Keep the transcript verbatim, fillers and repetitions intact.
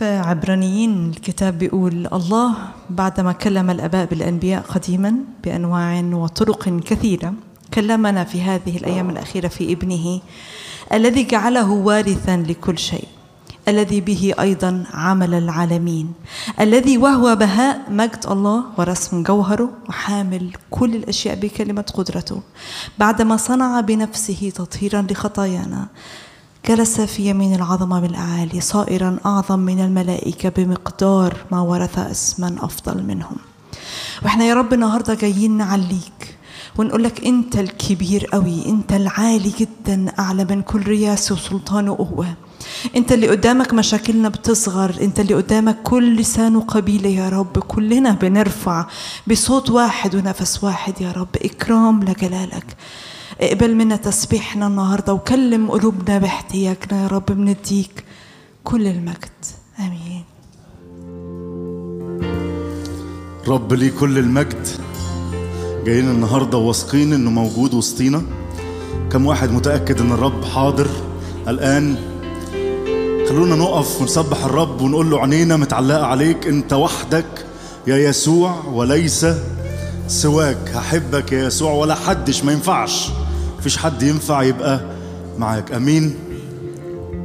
في عبرانيين الكتاب بيقول الله بعدما كلم الآباء بالأنبياء قديما بأنواع وطرق كثيرة كلمنا في هذه الأيام الأخيرة في ابنه الذي جعله وارثا لكل شيء، الذي به أيضا عمل العالمين، الذي وهو بهاء مجد الله ورسم جوهره وحامل كل الأشياء بكلمة قدرته، بعدما صنع بنفسه تطهيرا لخطايانا جلس في يمين العظمة بالأعالي صائرا أعظم من الملائكة بمقدار ما ورث اسما أفضل منهم. وإحنا يا رب النهاردة جايين نعليك ونقول لك أنت الكبير قوي، أنت العالي جدا أعلى من كل رياسة وسلطان وقوة، أنت اللي قدامك مشاكلنا بتصغر، أنت اللي قدامك كل لسان وقبيلة يا رب كلنا بنرفع بصوت واحد ونفس واحد يا رب إكرام لجلالك. اقبل منا تسبيحنا النهاردة وكلم قلوبنا باحتياجنا يا رب، بنديك كل المجد. آمين. رب لي كل المجد. جايين النهاردة واثقين انه موجود وسطينا. كم واحد متأكد ان الرب حاضر الآن؟ خلونا نقف ونسبح الرب ونقول له عينينا متعلقة عليك، انت وحدك يا يسوع وليس سواك. هحبك يا يسوع ولا حدش، ما ينفعش، مفيش حد ينفع يبقى معاك. امين.